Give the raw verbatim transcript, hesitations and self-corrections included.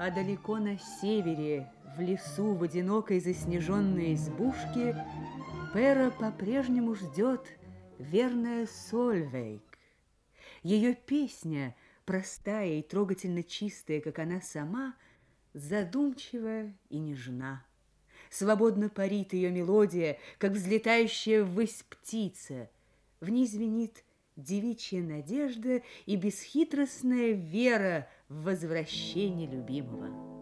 А далеко на севере, в лесу, в одинокой заснеженной избушке, Пера по-прежнему ждет верная Сольвейг. Ее песня, простая и трогательно чистая, как она сама, задумчива и нежна. Свободно парит ее мелодия, как взлетающая ввысь птица. В ней звенит девичья надежда и бесхитростная вера в возвращение любимого.